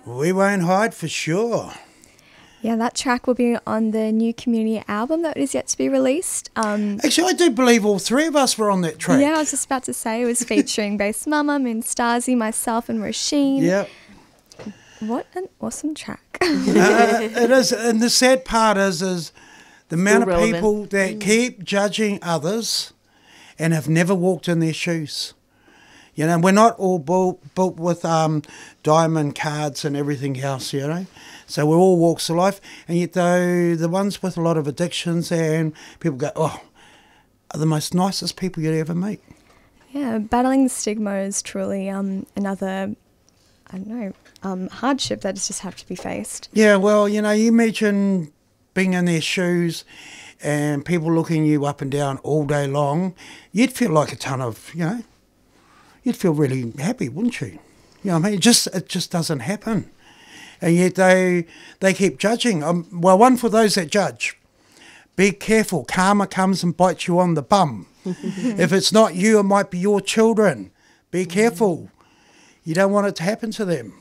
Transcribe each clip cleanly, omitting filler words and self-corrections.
We won't hide for sure. Yeah, that track will be on the new Community album that is yet to be released. Actually, I do believe all three of us were on that track. Yeah, I was just about to say it was featuring Bass Mama, Moon Stasi, myself and Roisin. Yep. What an awesome track. It is, and the sad part is the amount of relevant. people that keep judging others and have never walked in their shoes. You know, we're not all built with diamond cards and everything else, you know. So we're all walks of life, and yet though the ones with a lot of addictions and people go, oh, are the most nicest people you'd ever meet. Yeah, battling the stigma is truly another, I don't know, hardship that just have to be faced. Yeah, well, you know, you imagine being in their shoes and people looking you up and down all day long, you'd feel like a ton of, you know, you'd feel really happy, wouldn't you? You know what I mean? It just doesn't happen. And yet they keep judging. Well, one for those that judge. Be careful. Karma comes and bites you on the bum. If it's not you, it might be your children. Be careful. You don't want it to happen to them.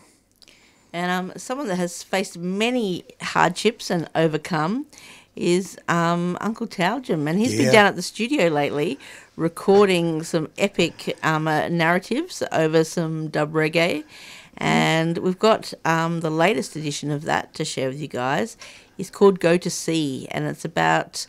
And someone that has faced many hardships and overcome is Uncle Taljum. And he's been down at the studio lately recording some epic narratives over some dub reggae. And we've got the latest edition of that to share with you guys. It's called Go to Sea, and it's about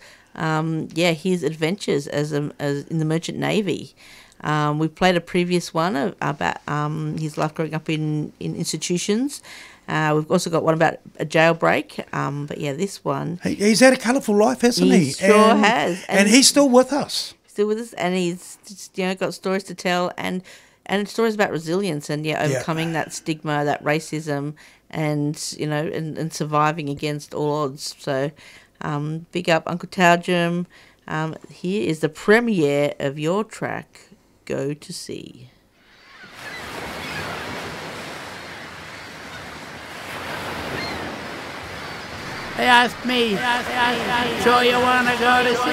his adventures as in the Merchant Navy. We played a previous one about his life growing up in institutions. We've also got one about a jailbreak. But yeah, this one. He's had a colourful life, hasn't he? He sure has. And he's still with us. Still with us, and he's just, got stories to tell and stories about resilience and overcoming that stigma, that racism, and and surviving against all odds. So big up Uncle Taljum. Here is the premiere of your track, Go to Sea. They asked me, sure you want to go to sea?